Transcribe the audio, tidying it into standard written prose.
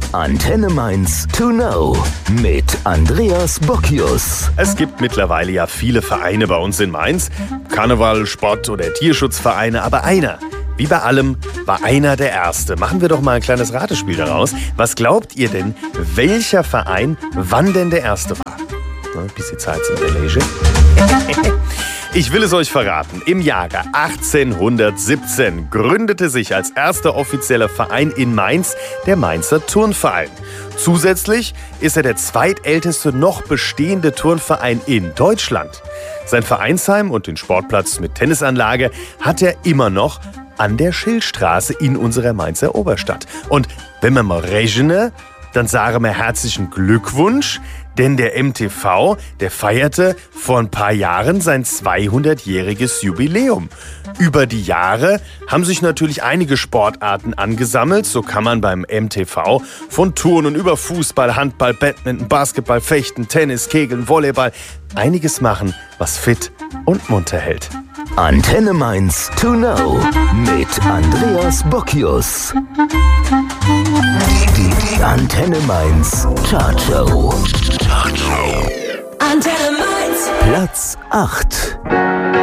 Antenne Mainz to know mit Andreas Bockius. Es gibt mittlerweile ja viele Vereine bei uns in Mainz. Karneval, Sport- oder Tierschutzvereine. Aber einer, wie bei allem, war einer der Erste. Machen wir doch mal ein kleines Ratespiel daraus. Was glaubt ihr denn, welcher Verein wann denn der Erste war? Na, ein bisschen Zeit zum Belege. Ich will es euch verraten. Im Jahre 1817 gründete sich als erster offizieller Verein in Mainz der Mainzer Turnverein. Zusätzlich ist er der zweitälteste noch bestehende Turnverein in Deutschland. Sein Vereinsheim und den Sportplatz mit Tennisanlage hat er immer noch an der Schillstraße in unserer Mainzer Oberstadt. Und wenn man mal rechnet, dann sagen wir herzlichen Glückwunsch, denn der MTV, der feierte vor ein paar Jahren sein 200-jähriges Jubiläum. Über die Jahre haben sich natürlich einige Sportarten angesammelt. So kann man beim MTV von Turnen über Fußball, Handball, Badminton, Basketball, Fechten, Tennis, Kegeln, Volleyball einiges machen, was fit und munter hält. Antenne Mainz to know mit Andreas Bockius. Die Antenne Mainz Chartshow. Antenne Mainz. Platz 8.